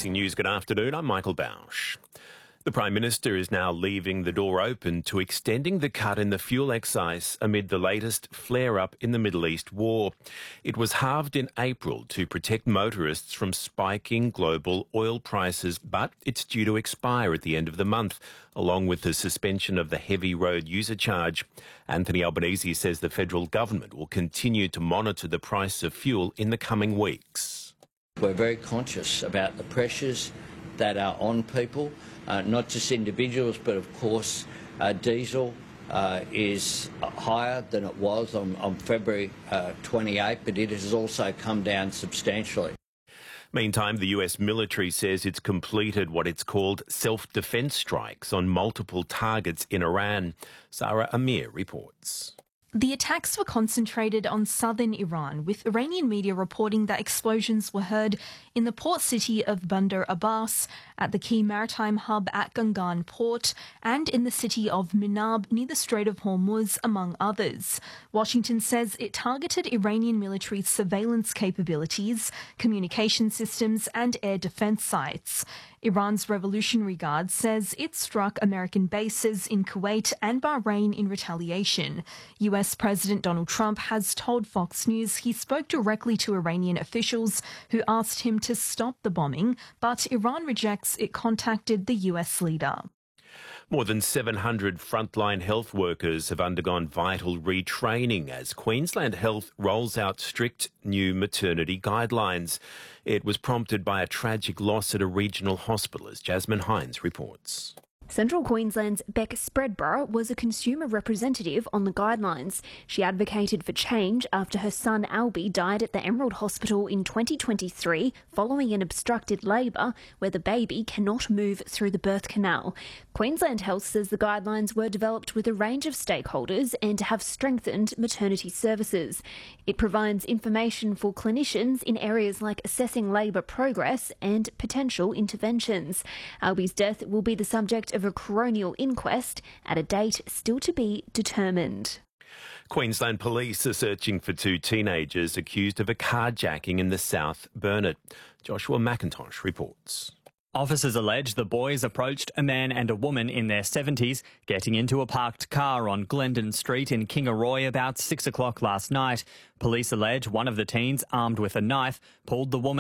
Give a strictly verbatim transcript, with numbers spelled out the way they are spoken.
Racing News, good afternoon. I'm Michael Bausch. The Prime Minister is now leaving the door open to extending the cut in the fuel excise amid the latest flare-up in the Middle East war. It was halved in April to protect motorists from spiking global oil prices, but it's due to expire at the end of the month, along with the suspension of the heavy road user charge. Anthony Albanese says the federal government will continue to monitor the price of fuel in the coming weeks. We're very conscious about the pressures that are on people. Uh, not just individuals, but of course uh, diesel uh, is higher than it was on, on February uh, twenty-eighth, but it has also come down substantially. Meantime, the U S military says it's completed what it's called self-defence strikes on multiple targets in Iran. Sarah Amir reports. The attacks were concentrated on southern Iran, with Iranian media reporting that explosions were heard in the port city of Bandar Abbas, at the key maritime hub at Gangan port, and in the city of Minab near the Strait of Hormuz, among others. Washington says it targeted Iranian military surveillance capabilities, communication systems, and air defense sites. Iran's Revolutionary Guard says it struck American bases in Kuwait and Bahrain in retaliation. U S President Donald Trump has told Fox News he spoke directly to Iranian officials who asked him to stop the bombing, but Iran rejects it contacted the U S leader. More than seven hundred frontline health workers have undergone vital retraining as Queensland Health rolls out strict new maternity guidelines. It was prompted by a tragic loss at a regional hospital, as Jasmine Hines reports. Central Queensland's Beck Spreadborough was a consumer representative on the guidelines. She advocated for change after her son Albie died at the Emerald Hospital in twenty twenty-three following an obstructed labour where the baby cannot move through the birth canal. Queensland Health says the guidelines were developed with a range of stakeholders and have strengthened maternity services. It provides information for clinicians in areas like assessing labour progress and potential interventions. Albie's death will be the subject of a coronial inquest at a date still to be determined. Queensland police are searching for two teenagers accused of a carjacking in the South Burnett. Joshua McIntosh reports. Officers allege the boys approached a man and a woman in their seventies getting into a parked car on Glendon Street in Kingaroy about six o'clock last night. Police allege one of the teens, armed with a knife, pulled the woman